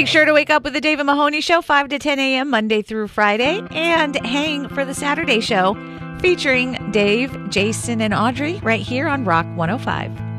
Make sure to wake up with the Dave and Mahoney Show, 5 to 10 a.m. Monday through Friday, and hang for the Saturday show featuring Dave, Jason, and Audrey right here on Rock 105.